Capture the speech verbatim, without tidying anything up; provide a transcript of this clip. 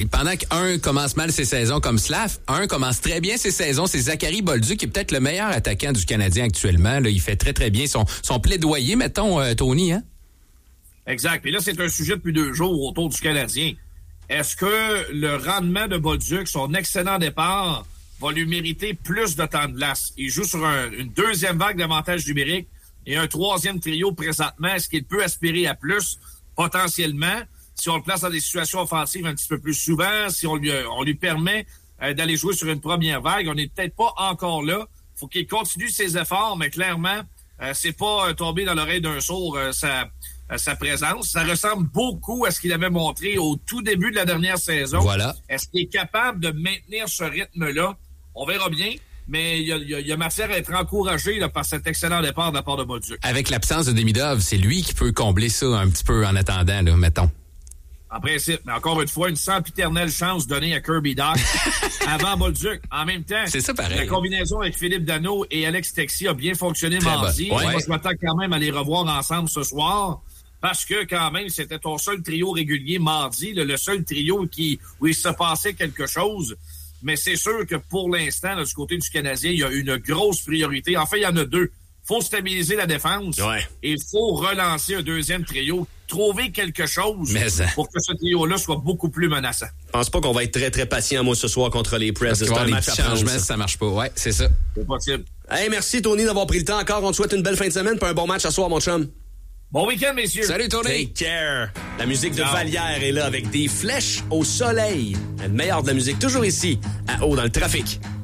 pendant qu'un commence mal ses saisons comme Slav, un commence très bien ses saisons. C'est Zachary Bolduc qui est peut-être le meilleur attaquant du Canadien actuellement. Là, il fait très, très bien son, son plaidoyer, mettons, euh, Tony, hein? Exact. Et là, c'est un sujet depuis deux jours autour du Canadien. Est-ce que le rendement de Bolduc, son excellent départ, va lui mériter plus de temps de glace? Il joue sur un, une deuxième vague d'avantages numériques et un troisième trio présentement. Est-ce qu'il peut aspirer à plus, potentiellement, si on le place dans des situations offensives un petit peu plus souvent, si on lui, on lui permet euh, d'aller jouer sur une première vague? On n'est peut-être pas encore là. Faut qu'il continue ses efforts, mais clairement, euh, c'est pas euh, tomber dans l'oreille d'un sourd euh, sa, euh, sa présence. Ça ressemble beaucoup à ce qu'il avait montré au tout début de la dernière saison. Voilà. Est-ce qu'il est capable de maintenir ce rythme-là? On verra bien. Mais il y a, il y a, il y a matière à être encouragé là, par cet excellent départ de la part de Bolduc. Avec l'absence de Demidov, c'est lui qui peut combler ça un petit peu en attendant, là, mettons. En principe, mais encore une fois, une sempiternelle chance donnée à Kirby Dach avant Bolduc. En même temps, c'est ça pareil. La combinaison avec Philippe Danault et Alex Texier a bien fonctionné Très mardi. ouais. Moi, je m'attends quand même à les revoir ensemble ce soir parce que quand même, c'était ton seul trio régulier mardi, le, le seul trio qui où il se passait quelque chose. Mais c'est sûr que pour l'instant, là, du côté du Canadien, il y a une grosse priorité. En fait, il y en a deux. Il faut stabiliser la défense ouais. et il faut relancer un deuxième trio. Trouver quelque chose Mais ça... pour que ce trio-là soit beaucoup plus menaçant. Je pense pas qu'on va être très, très patient, moi, ce soir contre les Preds. C'est un match à prendre, si ça marche pas. Ouais, c'est ça. C'est possible. Hey, merci, Tony, d'avoir pris le temps encore. On te souhaite une belle fin de semaine et un bon match à soir, mon chum. Bon week-end, messieurs. Salut, Tony. Take care. La musique de Vallière est là avec des flèches au soleil. Le meilleur de la musique, toujours ici, à Haut dans le trafic.